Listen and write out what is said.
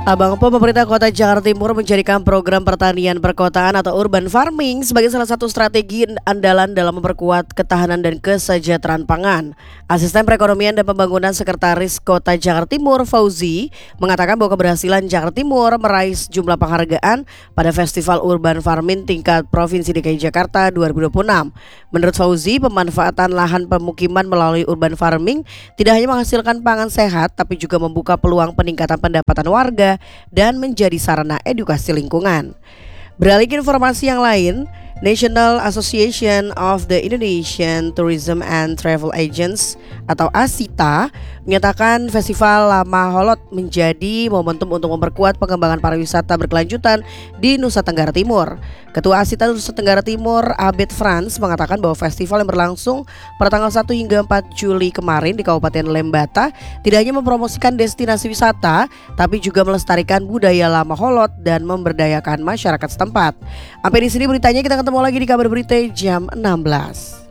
Abang Po, pemerintah Kota Jakarta Timur menjadikan program pertanian perkotaan atau urban farming sebagai salah satu strategi andalan dalam memperkuat ketahanan dan kesejahteraan pangan. Asisten Perekonomian dan Pembangunan Sekretaris Kota Jakarta Timur, Fauzi, mengatakan bahwa keberhasilan Jakarta Timur meraih sejumlah penghargaan pada Festival Urban Farming tingkat Provinsi DKI Jakarta 2026. Menurut Fauzi, pemanfaatan lahan pemukiman melalui urban farming tidak hanya menghasilkan pangan sehat, tapi juga membuka peluang peningkatan pendapatan warga dan menjadi sarana edukasi lingkungan. Beralih ke informasi yang lain, National Association of the Indonesian Tourism and Travel Agents atau ASITA menyatakan Festival Lama Holot menjadi momentum untuk memperkuat pengembangan pariwisata berkelanjutan di Nusa Tenggara Timur. Ketua ASITA Nusa Tenggara Timur, Abed Frans, mengatakan bahwa festival yang berlangsung pada tanggal 1 hingga 4 Juli kemarin di Kabupaten Lembata tidak hanya mempromosikan destinasi wisata, tapi juga melestarikan budaya Lama Holot dan memberdayakan masyarakat setempat. Sampai di sini beritanya, kita ketemu lagi di kabar berita jam 16.